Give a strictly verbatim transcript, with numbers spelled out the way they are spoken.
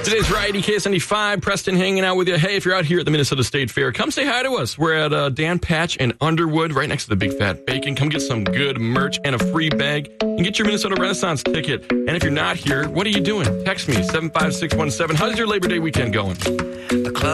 Today's Variety K S ninety-five, Preston hanging out with you. Hey, if you're out here at the Minnesota State Fair, come say hi to us. We're at uh, Dan Patch in Underwood, right next to the Big Fat Bacon. Come get some good merch and a free bag and get your Minnesota Renaissance ticket. And if you're not here, what are you doing? Text me, seven five six one seven. How's your Labor Day weekend going? The club